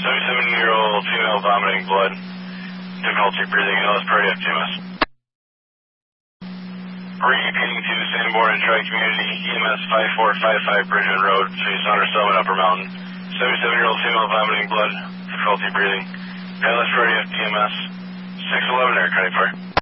77-year-old female vomiting blood. Difficulty breathing. LS Party FTMS. Repeating to Sanborn and Tri-Community EMS 5455 Bridgeman Road between Saundersville and Upper Mountain. 77-year-old female vomiting blood. Difficulty breathing. LS Party FTMS. 611 Air County Fire.